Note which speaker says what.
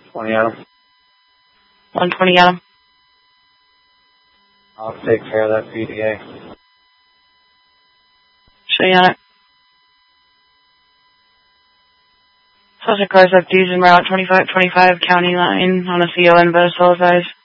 Speaker 1: 20 Adam.
Speaker 2: 120 Adam.
Speaker 1: I'll take care of that PDA.
Speaker 2: Show you on it. Suspect cars up D's en route 2525 County Line on a CO inbound, solid size.